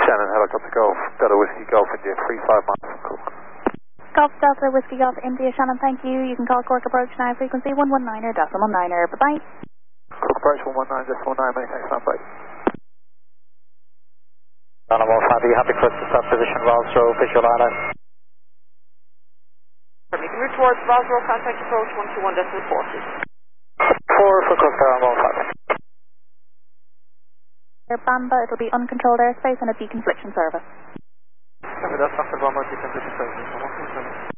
Shannon, helicopter Golf, Delta Whiskey Golf, India, 35 miles from Cork. Golf Delta Whiskey Golf India, Shannon, thank you. You can call Cork approach now, frequency 119er.19er. Bye-bye. Cork approach 119.19, many thanks, bye. Animal Fatty, happy for us to start position, Rolls Row, visual island. You can route towards Rolls Row, contact approach 121.40. 4 for Costa, Animal Fatty. Bamba, it'll be uncontrolled airspace and a deconfliction service. Copy that, Foxtrot 1 deconfliction service.